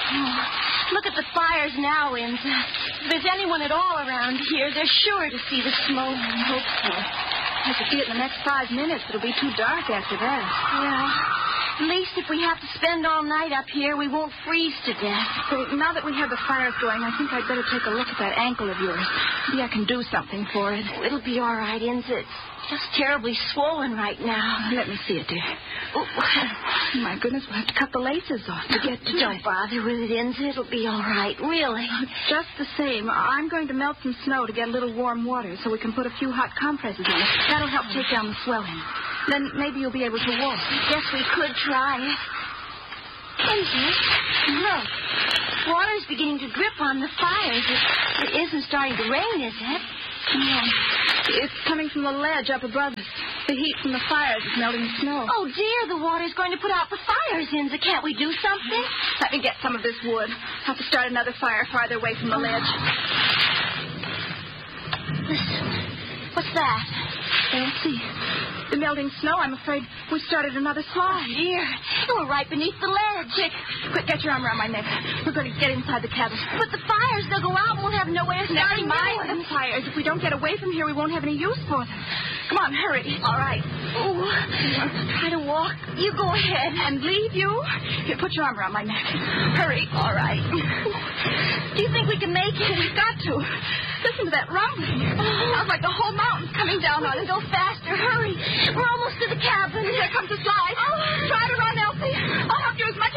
Oh, look at the fires now, Inza. If there's anyone at all around here, they're sure to see the smoke. I hope so. I could see it in the next 5 minutes. It'll be too dark after that. Yeah. At least if we have to spend all night up here, we won't freeze to death. So now that we have the fires going, I think I'd better take a look at that ankle of yours. Maybe I can do something for it. Oh, it'll be all right, Inza. It's just terribly swollen right now. Let me see it, dear. Oh, my goodness, we'll have to cut the laces off to get to Don't it. bother with it, Inza. It'll be all right, really. Just the same, I'm going to melt some snow to get a little warm water so we can put a few hot compresses in it. That'll help take down the swelling. Then maybe you'll be able to walk. Guess we could try it. Inza, look. Water's beginning to drip on the fires. It isn't starting to rain, is it? No. It's coming from the ledge up above us. The heat from the fires is melting the snow. Oh, dear, the water's going to put out the fires, Inza. Can't we do something? Let me get some of this wood. I'll have to start another fire farther away from the ledge. Listen. What's that? Let's see. The melting snow, I'm afraid we started another fire. Oh, dear. We're right beneath the ledge. Quick, get your arm around my neck. We're going to get inside the cabin. But the fires, they'll go out and we'll have no way of starting Never mind the fires. If we don't get away from here, we won't have any use for them. Come on, hurry. All right. Oh, try to walk. You go ahead. And leave you? Here, put your arm around my neck. Hurry. All right. Do you think we can make it? We've got to. Listen to that rumbling. Sounds like the whole mountain's coming down on us. Go faster. Hurry. We're almost to the cabin. Here comes the slide. Oh. Try to run, Elsie. I'll help you as much